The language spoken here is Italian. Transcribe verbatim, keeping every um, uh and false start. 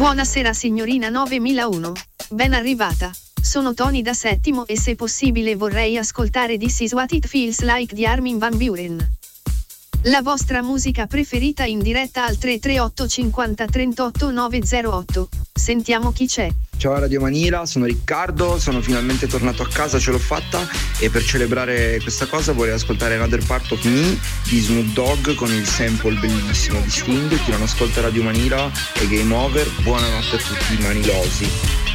Buonasera signorina novemilauno. Ben arrivata. Sono Tony da Settimo e se possibile vorrei ascoltare This Is What It Feels Like di Armin van Buuren. La vostra musica preferita in diretta al tre tre otto cinquanta trentotto novecentotto. Sentiamo chi c'è. Ciao Radio Manila, sono Riccardo, sono finalmente tornato a casa, ce l'ho fatta e per celebrare questa cosa vorrei ascoltare Another Part of Me di Snoop Dogg con il sample bellissimo di Sting. Chi non ascolta Radio Manila è game over, buonanotte a tutti i manilosi.